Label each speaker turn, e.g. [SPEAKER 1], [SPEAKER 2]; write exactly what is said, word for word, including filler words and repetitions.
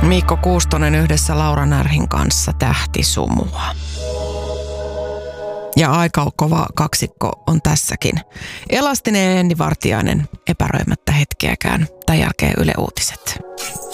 [SPEAKER 1] Miikko Kuustonen yhdessä Laura Närhin kanssa Tähtisumua. Ja aika kova kaksikko on tässäkin. Elastinen ja Jenni Vartiainen epäröimättä hetkeäkään. Tämän jälkeen Yle Uutiset.